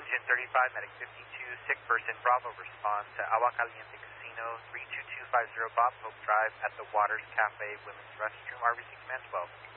1035, medic 52, sick person, Bravo, respond to Agua Caliente Casino, 32250 Bob Hope Drive at the Waters Cafe Women's Restroom, RBC Command 12.